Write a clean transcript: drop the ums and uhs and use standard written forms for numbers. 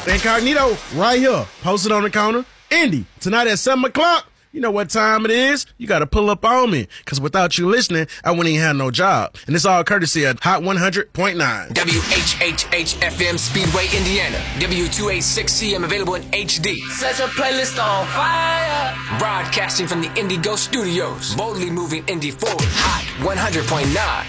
Incognito, right here, posted on the counter. Indy, tonight at 7 o'clock. You know what time it is? You got to pull up on me, because without you listening, I wouldn't even have no job. And it's all courtesy of Hot 100.9. WHHH-FM Speedway, Indiana. W286CM available in HD. Set your playlist on fire. Broadcasting from the Indigo Studios. Boldly moving Indy forward. Hot 100.9.